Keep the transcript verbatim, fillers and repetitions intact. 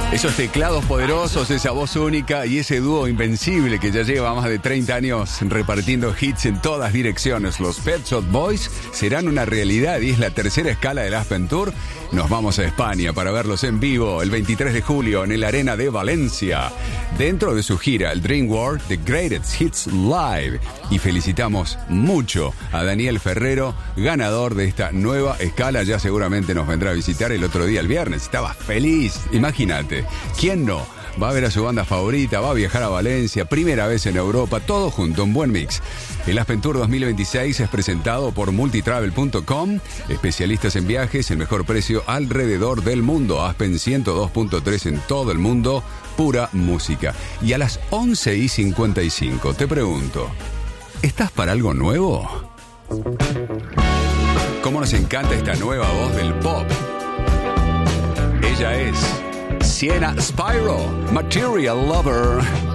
Esos teclados poderosos, esa voz única y ese dúo invencible que ya lleva más de treinta años repartiendo hits en todas direcciones. Los Pet Shop Boys serán una realidad y es la tercera escala del Aspen Tour. Nos vamos a España para verlos en vivo el veintitrés de julio en el Arena de Valencia, dentro de su gira, el Dream World The Greatest Hits Live. Y felicitamos mucho a Daniel Ferrero, ganador de esta nueva escala. Ya seguramente nos vendrá a visitar el otro día, el viernes. Estaba feliz, imagínate. ¿Quién no? Va a ver a su banda favorita, va a viajar a Valencia, primera vez en Europa, todo junto, un buen mix. El Aspen Tour dos mil veintiséis es presentado por multitravel punto com, especialistas en viajes, el mejor precio alrededor del mundo. Aspen ciento dos punto tres en todo el mundo, pura música. Y a las once y cincuenta y cinco te pregunto, ¿estás para algo nuevo? ¿Cómo nos encanta esta nueva voz del pop? Ella es Sienna Spyro, Material Lover.